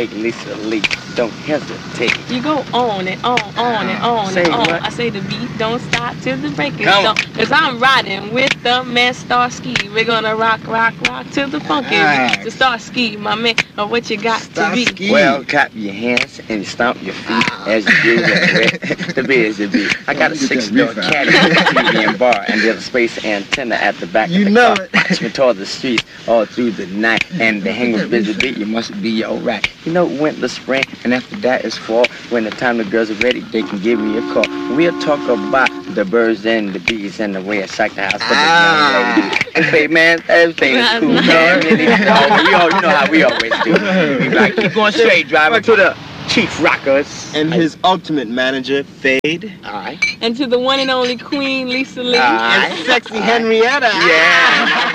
Hey, Lisa Lee, don't hesitate. You go on and on and on Say and on. what? I say the beat don't stop till the break is Come on. done. Cause I'm riding with the man Starsky. We're gonna rock, rock, rock till the funky beat. The Starsky, my man, or what you got to be. Well, clap your hands and stomp your feet as you do the biz the beat. I got a 6-door caddy with a TV and bar and there's a space antenna at the back of the car. Watch me toward the streets all through the night and the hang with busy beat. You must be alright. You know, winter, spring, and after that is fall. When the time the girls are ready, they can give me a call. We'll talk about the birds and the bees and the way I sack the house for the young lady. Hey man, everything is cool, man. You know how we always do. We like, keep going straight, driver to the Chief Rockers. And his ultimate manager, Fade. Alright. And to the one and only Queen Lisa Lee. Alright. And sexy Henrietta. Yeah.